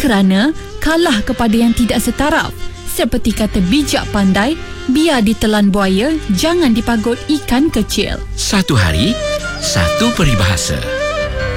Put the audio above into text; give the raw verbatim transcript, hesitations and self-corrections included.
kerana kalah kepada yang tidak setaraf. Seperti kata bijak pandai, biar ditelan buaya, jangan dipagut ikan kecil. Satu hari, satu peribahasa.